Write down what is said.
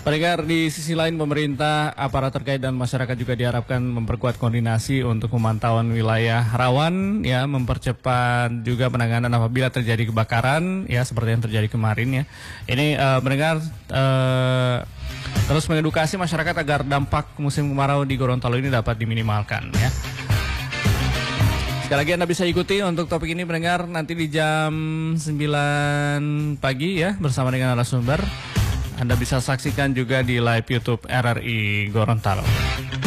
Pendengar, di sisi lain pemerintah, aparat terkait dan masyarakat juga diharapkan memperkuat koordinasi untuk pemantauan wilayah rawan, ya, mempercepat juga penanganan apabila terjadi kebakaran, ya, seperti yang terjadi kemarin, ya. Ini pendengar terus mengedukasi masyarakat agar dampak musim kemarau di Gorontalo ini dapat diminimalkan, ya. Sekali lagi Anda bisa ikuti untuk topik ini pendengar nanti di jam 9 pagi, ya, bersama dengan narasumber. Anda bisa saksikan juga di live YouTube RRI Gorontalo.